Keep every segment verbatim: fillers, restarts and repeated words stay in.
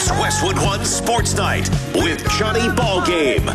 It's Westwood One Sports Night with Johnny Ballgame.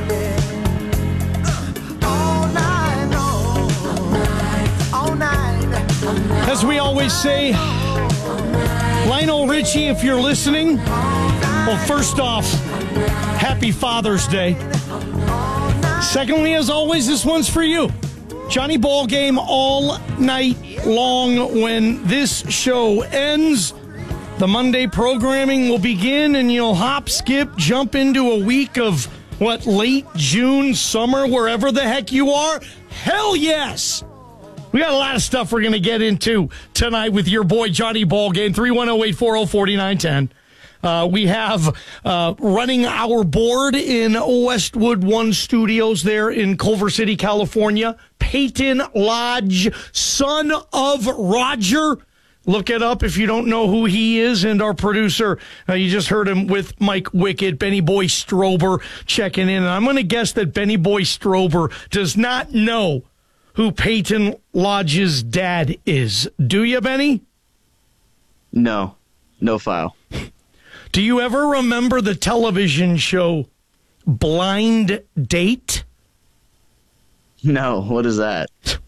As we always say, Lionel Richie, if you're listening, well, first off, happy Father's Day. Secondly, as always, this one's for you. Johnny Ballgame all night long. When this show ends, the Monday programming will begin, and you'll hop, skip, jump into a week of, what, late June, summer, wherever the heck you are? Hell yes! We got a lot of stuff we're going to get into tonight with your boy Johnny Ballgame, three one zero, eight four zero, four nine one zero. Uh, we have uh, running our board in Westwood One Studios there in Culver City, California, Peyton Lodge, son of Roger. Look it up if you don't know who he is. And our producer, uh, you just heard him with Mike Wickett, Benny Boy Strober checking in. And I'm going to guess that Benny Boy Strober does not know who Peyton Lodge's dad is. Do you, Benny? No. No file. Do you ever remember the television show Blind Date? No. What is that?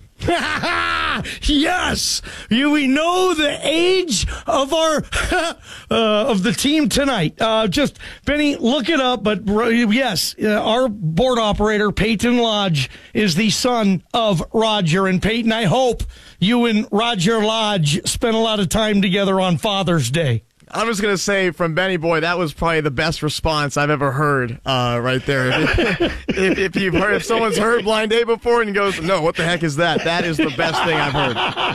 Yes, you, we know the age of our uh, of the team tonight. Uh, just Benny, look it up. But uh, yes, uh, our board operator Peyton Lodge is the son of Roger and Peyton. I hope you and Roger Lodge spent a lot of time together on Father's Day. I'm just going to say from Benny Boy, that was probably the best response I've ever heard uh, right there. If, if, if you've heard, if someone's heard Blind Date before and goes, no, what the heck is that? That is the best thing I've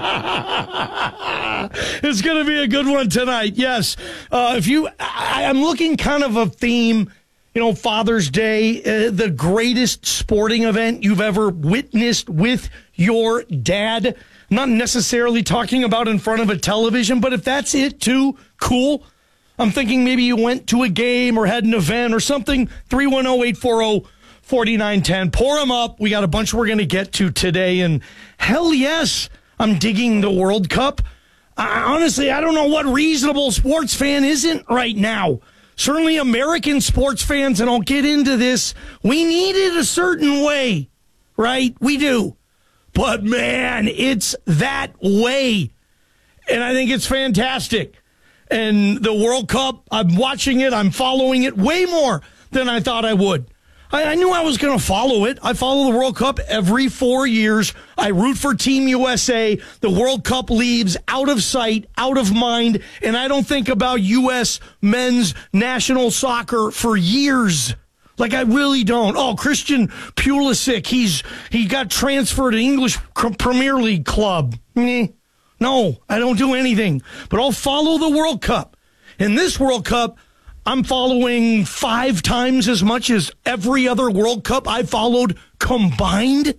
heard. It's going to be a good one tonight. Yes. Uh, if you, I, I'm looking kind of a theme, you know, Father's Day, uh, the greatest sporting event you've ever witnessed with your dad. I'm not necessarily talking about in front of a television, but if that's it too, cool. I'm thinking maybe you went to a game or had an event or something. three one zero, eight four zero, four nine one zero. Pour them up. We got a bunch we're going to get to today. And hell yes, I'm digging the World Cup. I, honestly, I don't know what reasonable sports fan isn't right now. Certainly American sports fans, and I'll get into this, we need it a certain way, right? We do. But, man, it's that way. And I think it's fantastic. And the World Cup, I'm watching it. I'm following it way more than I thought I would. I, I knew I was going to follow it. I follow the World Cup every four years. I root for Team U S A. The World Cup leaves out of sight, out of mind. And I don't think about U S men's national soccer for years. Like, I really don't. Oh, Christian Pulisic, he's he got transferred to English Premier League club. No, I don't do anything. But I'll follow the World Cup. In this World Cup, I'm following five times as much as every other World Cup I followed combined.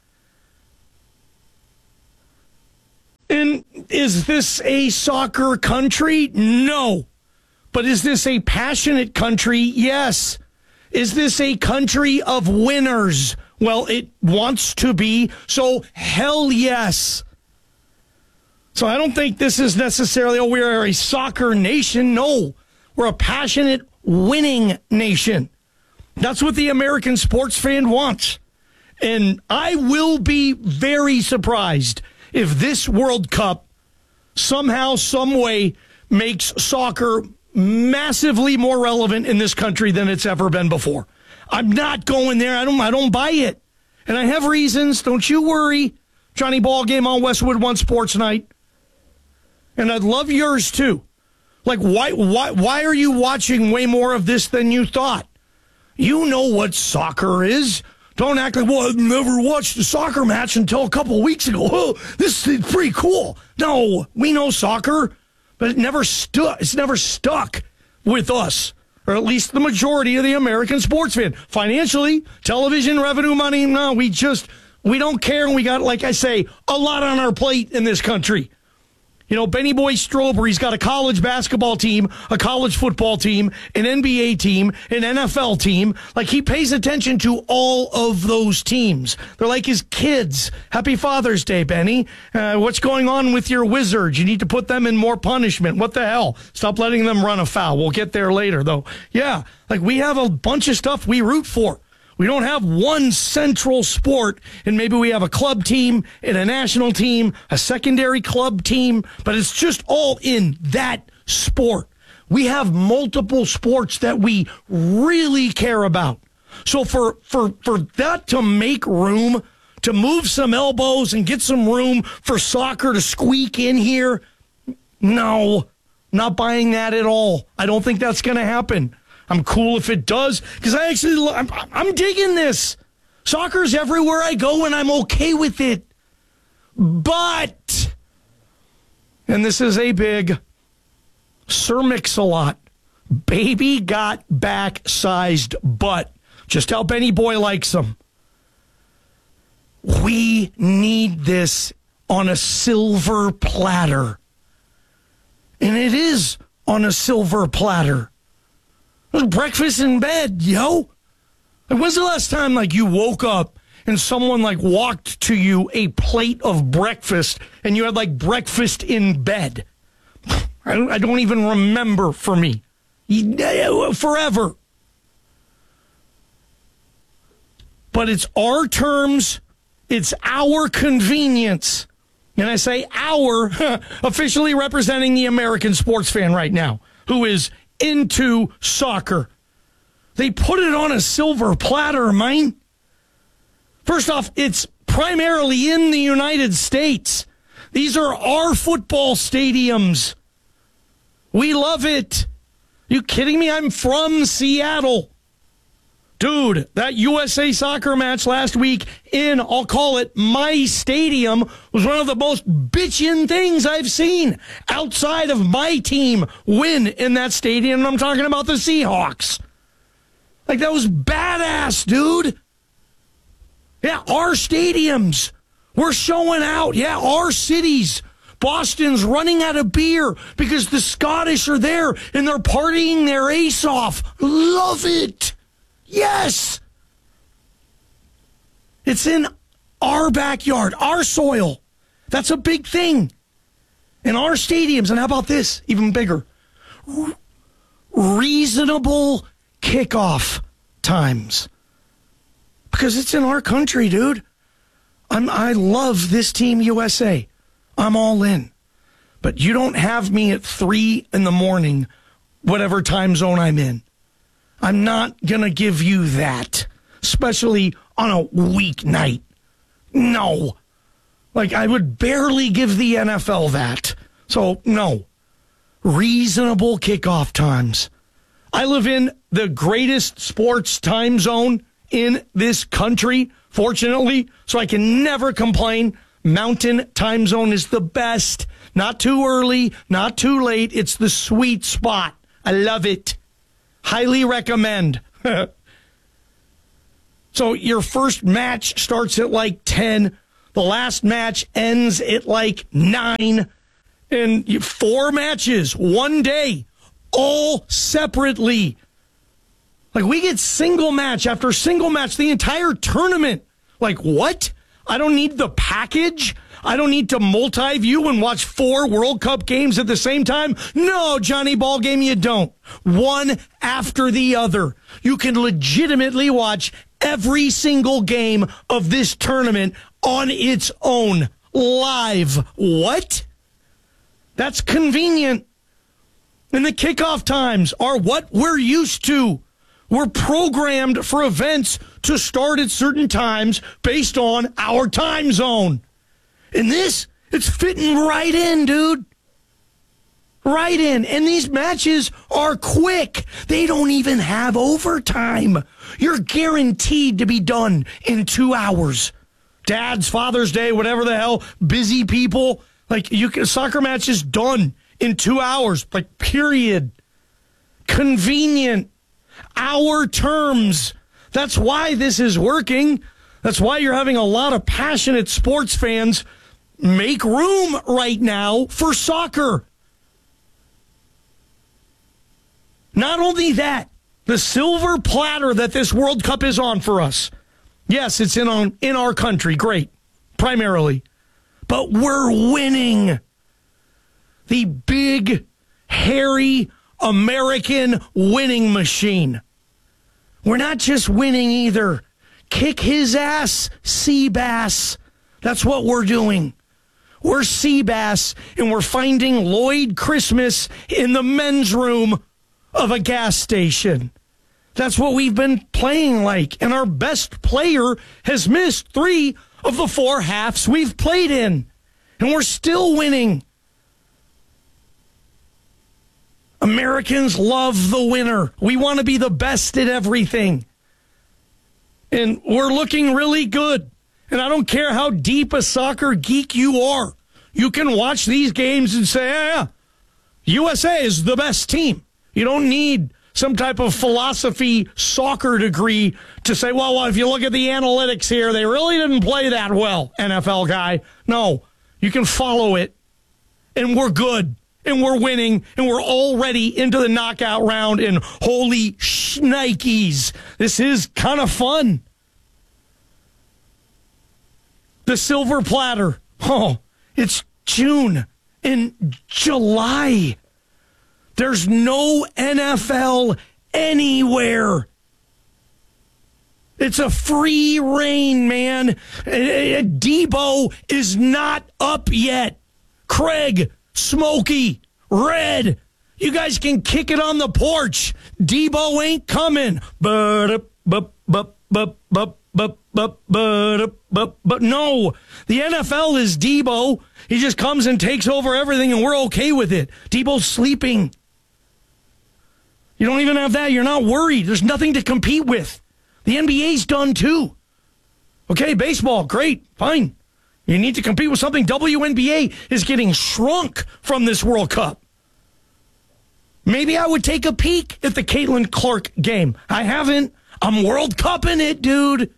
And is this a soccer country? No. But is this a passionate country? Yes. Is this a country of winners? Well, it wants to be, so hell yes. So I don't think this is necessarily, oh, we're a soccer nation. No, we're a passionate, winning nation. That's what the American sports fan wants. And I will be very surprised if this World Cup somehow, some way makes soccer massively more relevant in this country than it's ever been before. I'm not going there. I don't I don't buy it. And I have reasons. Don't you worry. Johnny Ballgame on Westwood One Sports Night. And I'd love yours too. Like, why why why are you watching way more of this than you thought? You know what soccer is. Don't act like, well, I've never watched a soccer match until a couple weeks ago. Oh, this is pretty cool. No, we know soccer. But it never stuck. It's never stuck with us, or at least the majority of the American sports fan. Financially, television revenue money, no, we just, we don't care. And we got, like I say, a lot on our plate in this country. You know, Benny Boy Strober, he's got a college basketball team, a college football team, an N B A team, an N F L team. Like, he pays attention to all of those teams. They're like his kids. Happy Father's Day, Benny. Uh, what's going on with your Wizards? You need to put them in more punishment. What the hell? Stop letting them run afoul. We'll get there later, though. Yeah, like, we have a bunch of stuff we root for. We don't have one central sport, and maybe we have a club team and a national team, a secondary club team, but it's just all in that sport. We have multiple sports that we really care about. So for, for, for that to make room, to move some elbows and get some room for soccer to squeak in here, no, not buying that at all. I don't think that's going to happen. I'm cool if it does, because I actually, I'm, I'm digging this. Soccer's everywhere I go, and I'm okay with it. But, and this is a big, Sir Mix-a-Lot, baby got back-sized butt, just how Benny Boy likes them. We need this on a silver platter. And it is on a silver platter. Breakfast in bed, yo. Like, when's the last time, like, you woke up and someone, like, walked to you a plate of breakfast and you had, like, breakfast in bed? I don't, I don't even remember for me. Forever. But it's our terms. It's our convenience. And I say our, officially representing the American sports fan right now, who is into soccer. They put it on a silver platter, man. First off, it's primarily in the United States. These are our football stadiums. We love it. You kidding me? I'm from Seattle. Dude, that U S A soccer match last week in, I'll call it, my stadium was one of the most bitchin' things I've seen outside of my team win in that stadium. And I'm talking about the Seahawks. Like, that was badass, dude. Yeah, our stadiums. We're showing out. Yeah, our cities. Boston's running out of beer because the Scottish are there and they're partying their ace off. Love it. Yes! It's in our backyard, our soil. That's a big thing. In our stadiums, and how about this? Even bigger. Reasonable kickoff times. Because it's in our country, dude. I'm, I love this team, U S A. I'm all in. But you don't have me at three in the morning, whatever time zone I'm in. I'm not going to give you that, especially on a weeknight. No. Like, I would barely give the N F L that. So, no. Reasonable kickoff times. I live in the greatest sports time zone in this country, fortunately, so I can never complain. Mountain time zone is the best. Not too early, not too late. It's the sweet spot. I love it. Highly recommend. So your first match starts at like ten. The last match ends at like nine. And you, four matches, one day, all separately. Like, we get single match after single match, the entire tournament. Like, what? I don't need the package. I don't need to multi-view and watch four World Cup games at the same time. No, Johnny Ballgame, you don't. One after the other. You can legitimately watch every single game of this tournament on its own, live. What? That's convenient. And the kickoff times are what we're used to. We're programmed for events to start at certain times based on our time zone. And this, it's fitting right in, dude. Right in. And these matches are quick. They don't even have overtime. You're guaranteed to be done in two hours. Dad's, Father's Day, whatever the hell, busy people. Like, you can, soccer match is done in two hours. Like, period. Convenient. Our terms. That's why this is working. That's why you're having a lot of passionate sports fans make room right now for soccer. Not only that, the silver platter that this World Cup is on for us. Yes, it's in on in our country, great, primarily. But we're winning. The big, hairy, American winning machine. We're not just winning either. Kick his ass, Seabass. That's what we're doing. We're Seabass, and we're finding Lloyd Christmas in the men's room of a gas station. That's what we've been playing like, and our best player has missed three of the four halves we've played in, and we're still winning. Americans love the winner. We want to be the best at everything, and we're looking really good. And I don't care how deep a soccer geek you are. You can watch these games and say, yeah, yeah, U S A is the best team. You don't need some type of philosophy soccer degree to say, well, well, if you look at the analytics here, they really didn't play that well, N F L guy. No, you can follow it, and we're good, and we're winning, and we're already into the knockout round, and holy shnikes, this is kind of fun. The silver platter. Oh, it's June and July. There's no N F L anywhere. It's a free reign, man. Debo is not up yet. Craig, Smokey, Red, you guys can kick it on the porch. Debo ain't coming. But, but, but, but, but, but, but, but, but, but, no. The N F L is Debo. He just comes and takes over everything, and we're okay with it. Debo's sleeping. You don't even have that. You're not worried. There's nothing to compete with. The N B A's done too. Okay, baseball, great, fine. You need to compete with something. W N B A is getting shrunk from this World Cup. Maybe I would take a peek at the Caitlin Clark game. I haven't. I'm World Cupping it, dude.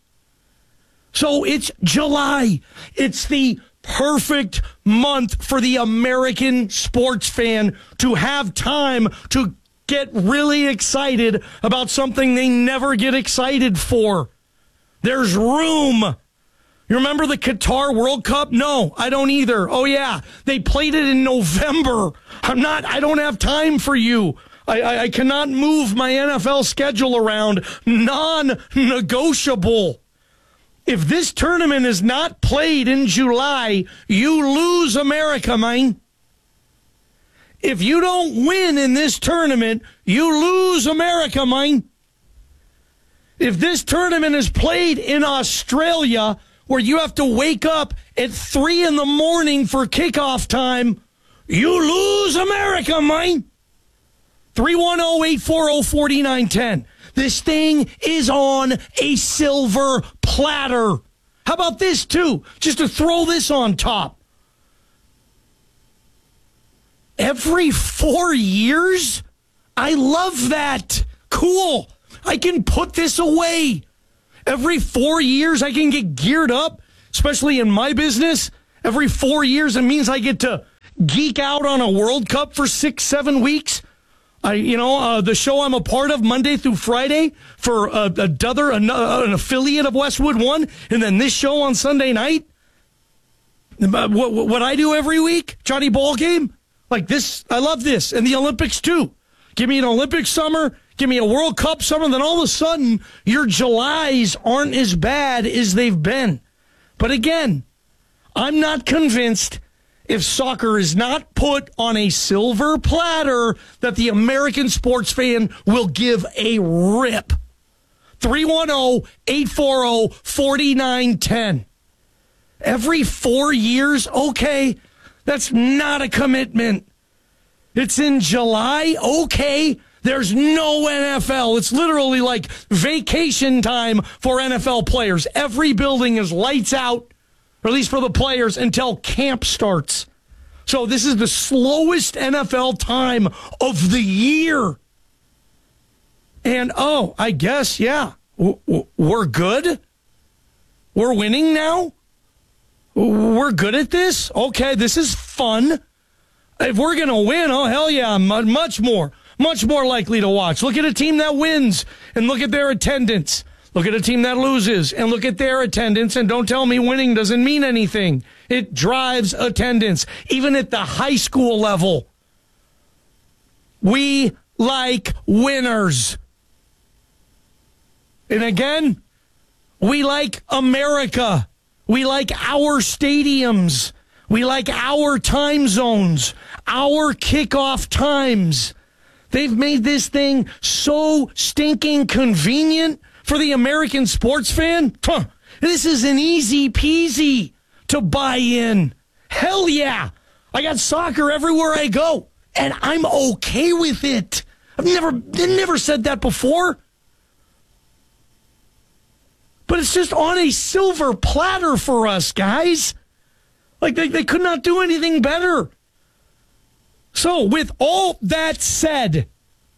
So it's July. It's the perfect month for the American sports fan to have time to get really excited about something they never get excited for. There's room. You remember the Qatar World Cup? No, I don't either. Oh, yeah, they played it in November. I'm not, I don't have time for you. I, I, I cannot move my N F L schedule around. Non-negotiable. If this tournament is not played in July, you lose America, man. If you don't win in this tournament, you lose America, man. If this tournament is played in Australia, where you have to wake up at three in the morning for kickoff time, you lose America, man. three one zero, eight four zero, four nine one zero. This thing is on a silver platter. How about this, too? Just to throw this on top. Every four years? I love that. Cool. I can put this away. Every four years, I can get geared up, especially in my business. Every four years, it means I get to geek out on a World Cup for six, seven weeks. I, you know, uh, the show I'm a part of Monday through Friday for uh, a Dother, an, uh, an affiliate of Westwood One, and then this show on Sunday night. What, what I do every week, Johnny Ball Game, like this, I love this, and the Olympics too. Give me an Olympic summer, give me a World Cup summer, then all of a sudden your Julys aren't as bad as they've been. But again, I'm not convinced. If soccer is not put on a silver platter, that the American sports fan will give a rip. three one zero, eight four zero, four nine one zero. Every four years? Okay, that's not a commitment. It's in July? Okay, there's no N F L. It's literally like vacation time for N F L players. Every building is lights out, or at least for the players, until camp starts. So this is the slowest N F L time of the year. And, oh, I guess, yeah, we're good. We're winning now. We're good at this? Okay, this is fun. If we're going to win, oh, hell yeah, I'm much more, much more likely to watch. Look at a team that wins and look at their attendance. Look at a team that loses and look at their attendance, and don't tell me winning doesn't mean anything. It drives attendance, even at the high school level. We like winners. And again, we like America. We like our stadiums. We like our time zones, our kickoff times. They've made this thing so stinking convenient for the American sports fan. Huh. This is an easy peasy to buy in. Hell yeah. I got soccer everywhere I go, and I'm okay with it. I've never, never said that before. But it's just on a silver platter for us, guys. Like, they, they could not do anything better. So, with all that said,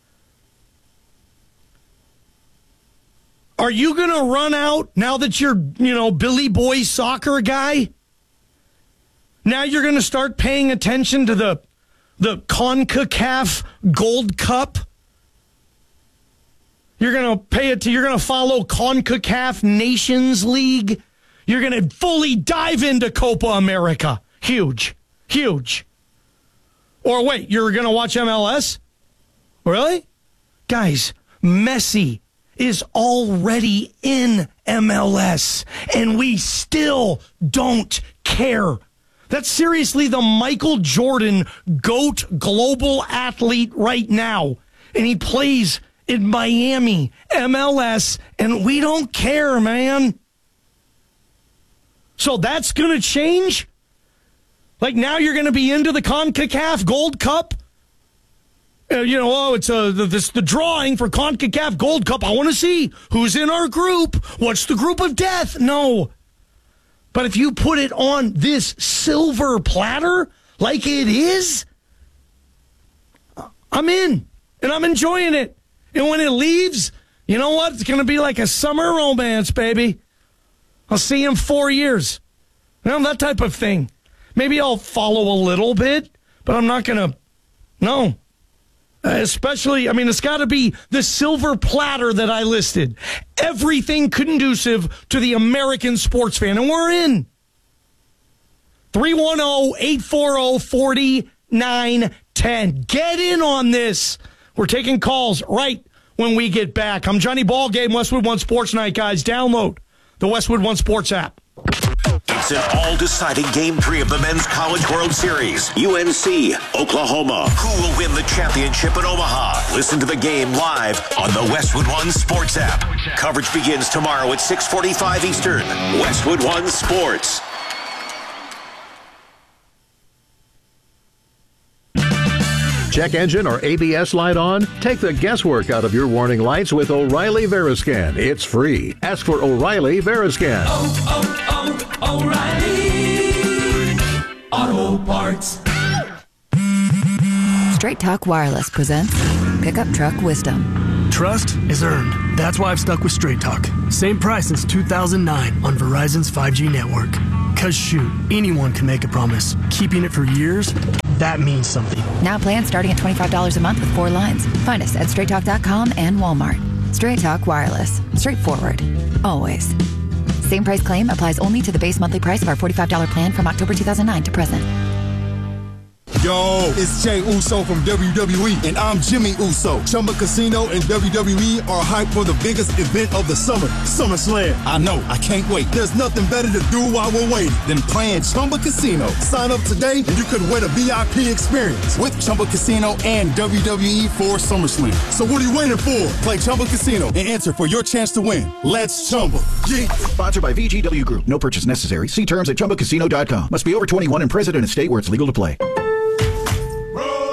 are you going to run out now that you're, you know, Billy Boy soccer guy? Now you're going to start paying attention to the, the CONCACAF Gold Cup? You're going to pay it to, you're going to follow CONCACAF Nations League? You're going to fully dive into Copa America. Huge. Huge. Or wait, you're going to watch M L S? Really? Guys, Messi is already in M L S, and we still don't care. That's seriously the Michael Jordan GOAT global athlete right now, and he plays in Miami, M L S, and we don't care, man. So that's going to change? Like now you're going to be into the CONCACAF Gold Cup? Uh, you know, oh, it's uh, the, this, the drawing for CONCACAF Gold Cup. I want to see who's in our group. What's the group of death? No. But if you put it on this silver platter like it is, I'm in, and I'm enjoying it. And when it leaves, you know what? It's going to be like a summer romance, baby. I'll see him four years. You know, that type of thing. Maybe I'll follow a little bit, but I'm not going to, no. Uh, especially, I mean, it's got to be the silver platter that I listed. Everything conducive to the American sports fan, and we're in. three one zero, eight four zero, four nine one zero. Get in on this. We're taking calls right when we get back. I'm Johnny Ballgame, Westwood One Sports Night, guys. Download the Westwood One Sports app. It's an all-deciding Game three of the Men's College World Series. U N C, Oklahoma. Who will win the championship in Omaha? Listen to the game live on the Westwood One Sports app. Coverage begins tomorrow at six forty-five Eastern. Westwood One Sports. Check engine or A B S light on? Take the guesswork out of your warning lights with O'Reilly Veriscan. It's free. Ask for O'Reilly Veriscan. Oh, oh, oh, O'Reilly Auto Parts. Straight Talk Wireless presents Pickup Truck Wisdom. Trust is earned. That's why I've stuck with Straight Talk. Same price since two thousand nine on Verizon's five G network. Cause shoot, anyone can make a promise. Keeping it for years, that means something. Now plans starting at twenty-five dollars a month with four lines. Find us at straight talk dot com and Walmart. Straight Talk Wireless. Straightforward. Always. Same price claim applies only to the base monthly price of our forty-five dollars plan from October two thousand nine to present. Yo, it's Jay Uso from W W E, and I'm Jimmy Uso. Chumba Casino and W W E are hyped for the biggest event of the summer, SummerSlam. I know, I can't wait. There's nothing better to do while we're waiting than playing Chumba Casino. Sign up today, and you could win a V I P experience with Chumba Casino and W W E for SummerSlam. So what are you waiting for? Play Chumba Casino and enter for your chance to win. Let's Chumba. Yeah. Sponsored by V G W Group. No purchase necessary. See terms at chumba casino dot com. Must be over twenty-one and present in a state where it's legal to play. From back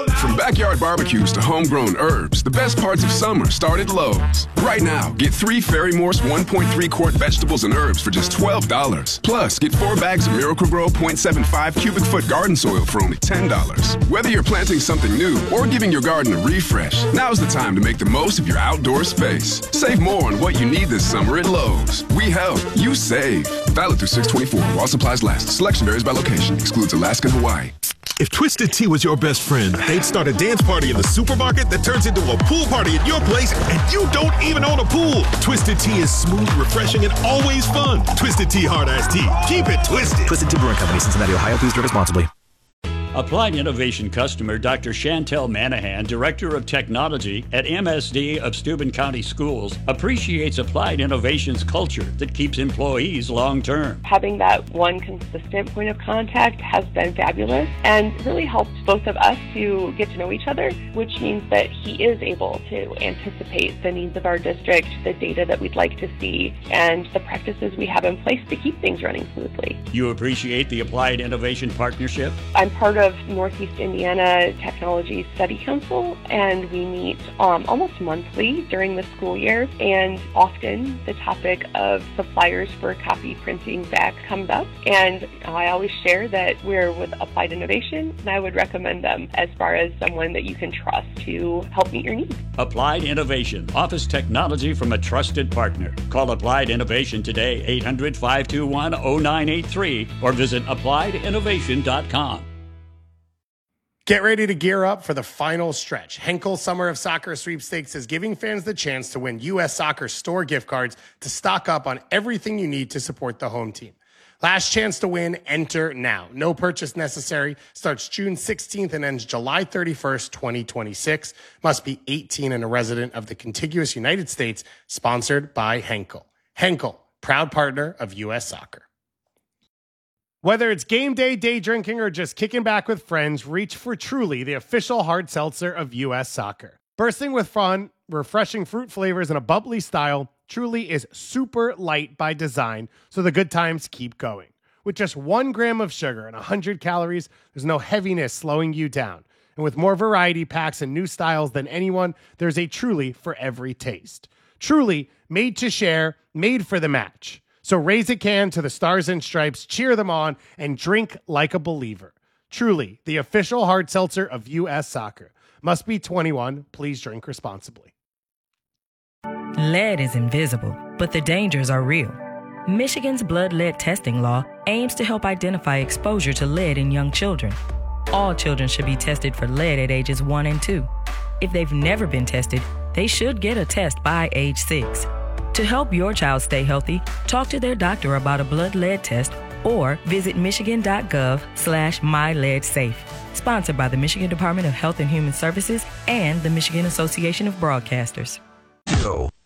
backyard barbecues to homegrown herbs, the best parts of summer start at Lowe's. Right now, get three Fairy Morse one point three quart vegetables and herbs for just twelve dollars. Plus, get four bags of Miracle-Gro zero point seven five cubic foot garden soil for only ten dollars. Whether you're planting something new or giving your garden a refresh, now's the time to make the most of your outdoor space. Save more on what you need this summer at Lowe's. We help, you save. Valid through six twenty-four while supplies last. Selection varies by location. Excludes Alaska and Hawaii. If Twisted Tea was your best friend, they'd start a dance party in the supermarket that turns into a pool party at your place, and you don't even own a pool. Twisted Tea is smooth, refreshing, and always fun. Twisted Tea Hard Iced Tea. Keep it twisted. Twisted Tea Brewing Company, Cincinnati, Ohio. Please drink responsibly. Applied Innovation customer Doctor Chantel Manahan, Director of Technology at M S D of Steuben County Schools, appreciates Applied Innovation's culture that keeps employees long-term. Having that one consistent point of contact has been fabulous and really helped both of us to get to know each other, which means that he is able to anticipate the needs of our district, the data that we'd like to see, and the practices we have in place to keep things running smoothly. You appreciate the Applied Innovation partnership? I'm part of Northeast Indiana Technology Study Council, and we meet um, almost monthly during the school year, and often the topic of suppliers for copy printing back comes up, and I always share that we're with Applied Innovation, and I would recommend them as far as someone that you can trust to help meet your needs. Applied Innovation, office technology from a trusted partner. Call Applied Innovation today, eight hundred, five two one, zero nine eight three, or visit applied innovation dot com. Get ready to gear up for the final stretch. Henkel Summer of Soccer Sweepstakes is giving fans the chance to win U S Soccer store gift cards to stock up on everything you need to support the home team. Last chance to win, enter now. No purchase necessary. Starts June sixteenth and ends July thirty-first, twenty twenty-six. Must be eighteen and a resident of the contiguous United States. Sponsored by Henkel. Henkel, proud partner of U S Soccer. Whether it's game day, day drinking, or just kicking back with friends, reach for Truly, the official hard seltzer of U S Soccer. Bursting with fun, refreshing fruit flavors, and a bubbly style, Truly is super light by design, so the good times keep going. With just one gram of sugar and one hundred calories, there's no heaviness slowing you down. And with more variety packs and new styles than anyone, there's a Truly for every taste. Truly, made to share, made for the match. So raise a can to the Stars and Stripes, cheer them on, and drink like a believer. Truly, the official hard seltzer of U S Soccer. Must be twenty-one. Please drink responsibly. Lead is invisible, but the dangers are real. Michigan's blood lead testing law aims to help identify exposure to lead in young children. All children should be tested for lead at ages one and two. If they've never been tested, they should get a test by age six. To help your child stay healthy, talk to their doctor about a blood lead test or visit michigan.gov slash myleadsafe. Sponsored by the Michigan Department of Health and Human Services and the Michigan Association of Broadcasters. Go.